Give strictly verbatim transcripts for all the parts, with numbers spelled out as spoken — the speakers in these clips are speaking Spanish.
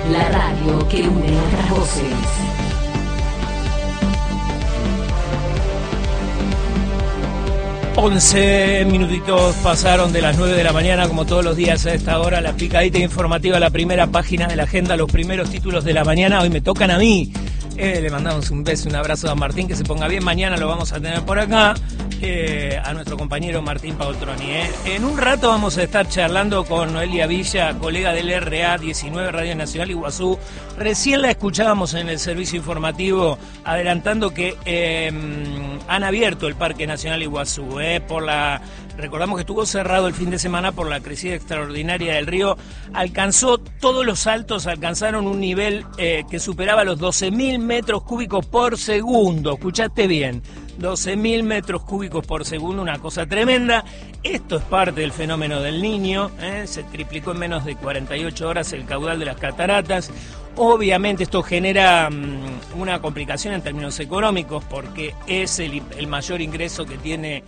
la radio que une otras voces. once minutitos pasaron de las nueve de la mañana, como todos los días a esta hora, la picadita informativa, la primera página de la agenda, los primeros títulos de la mañana. Hoy me tocan a mí. Eh, le mandamos un beso, un abrazo a Martín, que se ponga bien. Mañana lo vamos a tener por acá, eh, a nuestro compañero Martín Paoltroni. Eh. En un rato vamos a estar charlando con Noelia Villa, colega del R A diecinueve Radio Nacional Iguazú. Recién la escuchábamos en el servicio informativo adelantando que eh, han abierto el Parque Nacional Iguazú. Eh, por la Recordamos que estuvo cerrado el fin de semana por la crecida extraordinaria del río. Alcanzó todos los altos, alcanzaron un nivel eh, que superaba los doce mil metros cúbicos por segundo. Escuchaste bien, doce mil metros cúbicos por segundo, una cosa tremenda. Esto es parte del fenómeno del Niño, ¿eh? Se triplicó en menos de cuarenta y ocho horas el caudal de las cataratas. Obviamente esto genera um, una complicación en términos económicos porque es el, el mayor ingreso que tiene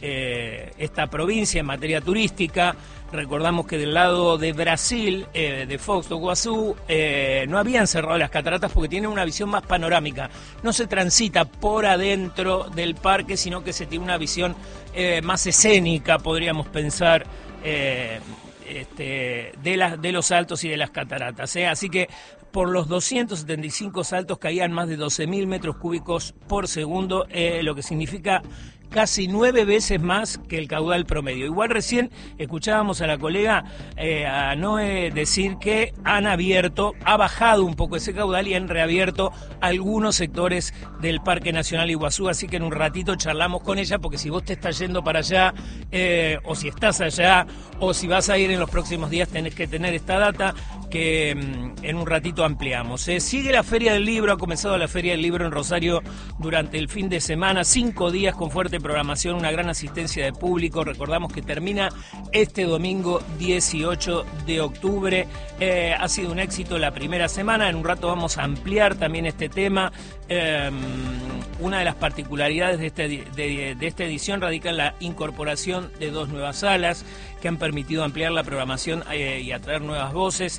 eh, esta provincia en materia turística. Recordamos que del lado de Brasil, eh, de Foz do Iguazú, eh, no habían cerrado las cataratas porque tienen una visión más panorámica. No se transita por adentro del parque, sino que se tiene una visión eh, más escénica, podríamos pensar, eh, este, de, las, de los saltos y de las cataratas. ¿eh? Así que por los doscientos setenta y cinco saltos caían más de doce mil metros cúbicos por segundo, eh, lo que significa casi nueve veces más que el caudal promedio. Igual recién escuchábamos a la colega, eh, a Noé, decir que han abierto, ha bajado un poco ese caudal y han reabierto algunos sectores del Parque Nacional Iguazú, así que en un ratito charlamos con ella, porque si vos te estás yendo para allá, eh, o si estás allá, o si vas a ir en los próximos días, tenés que tener esta data que mm, en un ratito ampliamos. Eh, sigue la Feria del Libro, ha comenzado la Feria del Libro en Rosario durante el fin de semana, cinco días con fuerte programación, una gran asistencia de público. Recordamos que termina este domingo dieciocho de octubre. Eh, ha sido un éxito la primera semana. En un rato vamos a ampliar también este tema. Eh, una de las particularidades de, este, de, de esta edición radica en la incorporación de dos nuevas salas que han permitido ampliar la programación eh, y atraer nuevas voces.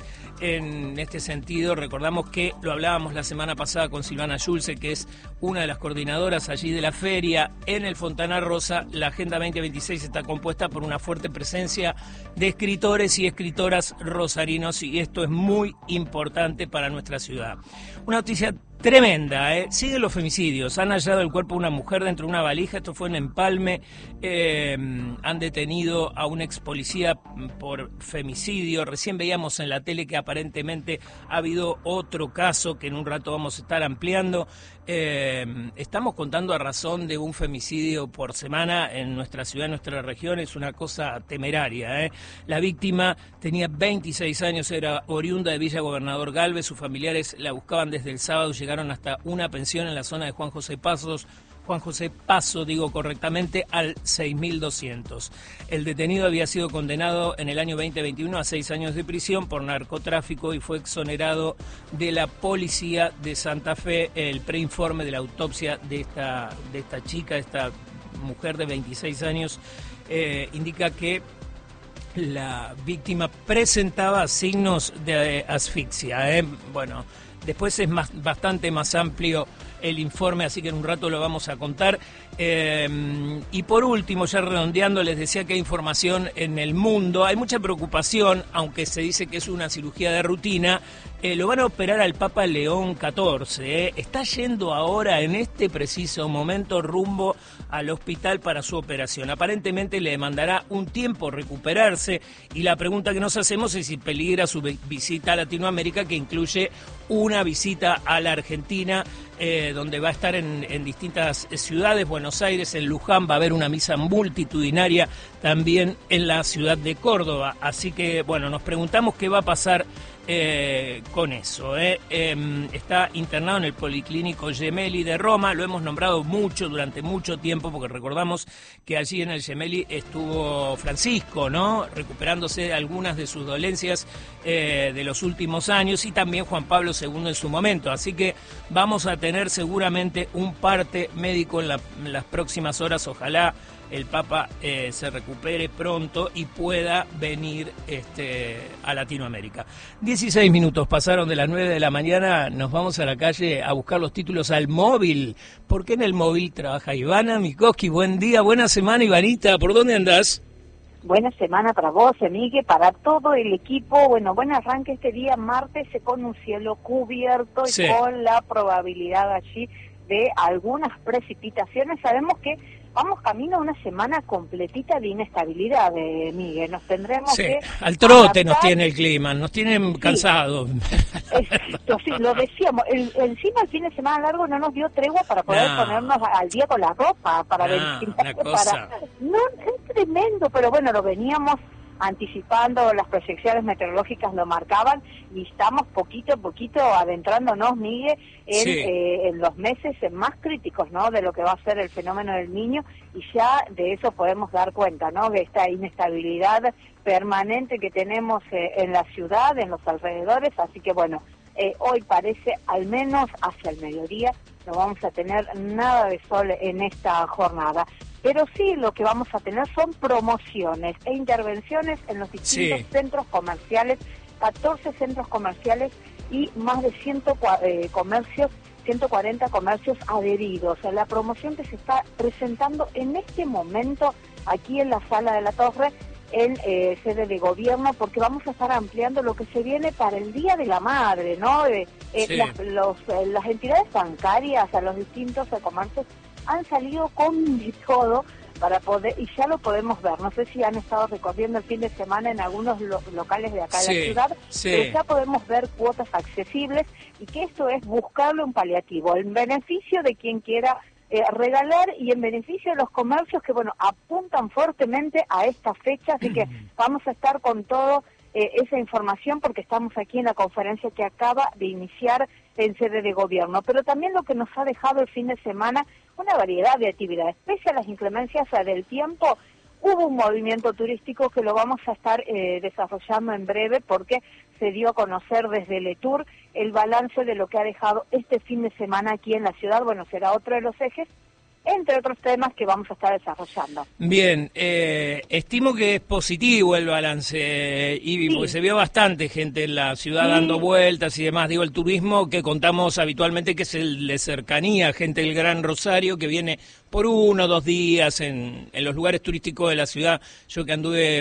En este sentido, recordamos que lo hablábamos la semana pasada con Silvana Schulze, que es una de las coordinadoras allí de la feria. En el Fontana Rosa, la Agenda veinte veintiséis está compuesta por una fuerte presencia de escritores y escritoras rosarinos, y esto es muy importante para nuestra ciudad. Una noticia tremenda, ¿eh? Siguen los femicidios. Han hallado el cuerpo de una mujer dentro de una valija. Esto fue en Empalme. Eh, han detenido a un ex policía por femicidio. Recién veíamos en la tele que aparentemente ha habido otro caso que en un rato vamos a estar ampliando. Eh, estamos contando a razón de un femicidio por semana en nuestra ciudad, en nuestra región. Es una cosa temeraria, ¿eh? La víctima tenía veintiséis años, era oriunda de Villa Gobernador Galvez. Sus familiares la buscaban desde el sábado, llegaron hasta una pensión en la zona de Juan José Pasos. Juan José Paso, digo correctamente, al seis mil doscientos. El detenido había sido condenado en el año veinte veintiuno a seis años de prisión por narcotráfico y fue exonerado de la policía de Santa Fe. El preinforme de la autopsia de esta, de esta chica, de esta mujer de veintiséis años, eh, indica que la víctima presentaba signos de asfixia. ¿eh? Bueno, después es más, bastante más amplio el informe, así que en un rato lo vamos a contar. Eh, y por último, ya redondeando, les decía que hay información en el mundo. Hay mucha preocupación, aunque se dice que es una cirugía de rutina. Eh, lo van a operar al Papa León catorce. Eh. Está yendo ahora, en este preciso momento, rumbo al hospital para su operación. Aparentemente le demandará un tiempo recuperarse, y la pregunta que nos hacemos es si peligra su visita a Latinoamérica, que incluye una visita a la Argentina, eh, donde va a estar en, en distintas ciudades. Buenos Aires, en Luján, va a haber una misa multitudinaria también en la ciudad de Córdoba. Así que, bueno, nos preguntamos qué va a pasar eh, con eso. Eh. Eh, está internado en el Policlínico Gemelli de Roma. Lo hemos nombrado mucho, durante mucho tiempo, porque recordamos que allí en el Gemelli estuvo Francisco, ¿no?, recuperándose de algunas de sus dolencias eh, de los últimos años, y también Juan Pablo segundo en su momento. Así que vamos a tener seguramente un parte médico en, la, en las próximas horas. Ojalá el Papa eh, se recupere pronto y pueda venir este, a Latinoamérica. dieciséis minutos pasaron de las nueve de la mañana, nos vamos a la calle a buscar los títulos al móvil. ¿Por qué en el móvil trabaja Ivana Mikoski? Buen día, buena semana, Ivanita, ¿por dónde andás? Buena semana para vos, Emigue, para todo el equipo. Bueno, buen arranque este día martes con un cielo cubierto y sí, con la probabilidad allí de algunas precipitaciones. Sabemos que vamos camino a una semana completita de inestabilidad, eh, Miguel. Nos tendremos sí, que al trote adaptar. Nos tiene el clima, nos tienen sí, cansados. Esto, sí, lo decíamos. El, encima el fin de semana largo no nos dio tregua para poder no. ponernos al día con la ropa, para no, ventilar. Para... No, es tremendo, pero bueno, lo veníamos anticipando, las proyecciones meteorológicas lo marcaban y estamos poquito a poquito adentrándonos, Miguel, en, sí. eh, en los meses más críticos, ¿no?, de lo que va a ser el fenómeno del Niño, y ya de eso podemos dar cuenta, ¿no?, de esta inestabilidad permanente que tenemos eh, en la ciudad, en los alrededores. Así que bueno, eh, hoy parece, al menos hacia el mediodía, no vamos a tener nada de sol en esta jornada. Pero sí, lo que vamos a tener son promociones e intervenciones en los distintos sí. centros comerciales, catorce centros comerciales y más de cien eh, comercios, ciento cuarenta comercios adheridos. La promoción que se está presentando en este momento aquí en la Sala de la Torre, en eh, sede de gobierno, porque vamos a estar ampliando lo que se viene para el Día de la Madre, ¿no? Eh, eh, sí. las, los, eh, las entidades bancarias, a los distintos eh, comercios, han salido con de todo para poder, y ya lo podemos ver. No sé si han estado recorriendo el fin de semana en algunos lo, locales de acá sí, de la ciudad, sí. pero ya podemos ver cuotas accesibles, y que esto es buscarle un paliativo, en beneficio de quien quiera eh, regalar y en beneficio de los comercios que, bueno, apuntan fuertemente a esta fecha. Así que vamos a estar con todo eh, esa información, porque estamos aquí en la conferencia que acaba de iniciar en sede de gobierno. Pero también lo que nos ha dejado el fin de semana, una variedad de actividades. Pese a las inclemencias del tiempo, hubo un movimiento turístico que lo vamos a estar eh, desarrollando en breve, porque se dio a conocer desde Letour el balance de lo que ha dejado este fin de semana aquí en la ciudad. Bueno, será otro de los ejes, entre otros temas que vamos a estar desarrollando. Bien, eh, estimo que es positivo el balance, Ivi, sí. porque se vio bastante gente en la ciudad sí. dando vueltas y demás. Digo, el turismo que contamos habitualmente, que es el de cercanía, gente del Gran Rosario que viene por uno o dos días en, en los lugares turísticos de la ciudad. Yo que anduve